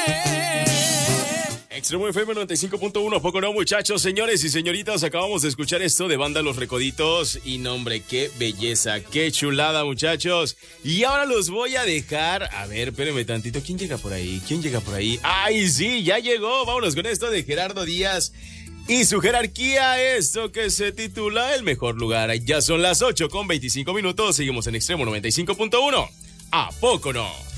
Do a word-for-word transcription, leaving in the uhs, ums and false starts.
Extremo F M noventa y cinco punto uno, poco no, muchachos, señores y señoritas, acabamos de escuchar esto de Banda Los Recoditos y nombre, qué belleza, qué chulada, muchachos. Y ahora los voy a dejar, a ver, espérenme tantito, ¿quién llega por ahí? ¿Quién llega por ahí? ¡Ay, sí, ya llegó! Vámonos con esto de Gerardo Díaz y su jerarquía, esto que se titula El Mejor Lugar. Ya son las ocho con veinticinco minutos, seguimos en Extremo noventa y cinco punto uno, ¿a poco no?